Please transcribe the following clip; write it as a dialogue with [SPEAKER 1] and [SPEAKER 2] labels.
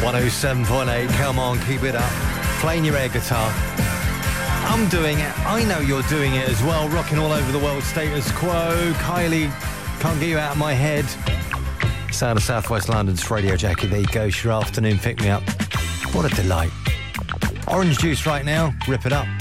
[SPEAKER 1] 107.8, come on, keep it up. Playing your air guitar. I'm doing it. I know you're doing it as well. Rocking all over the world, Status Quo. Kylie, can't get you out of my head. Sound of Southwest London's Radio Jackie. There you go, your afternoon pick me up. What a delight. Orange juice right now, rip it up.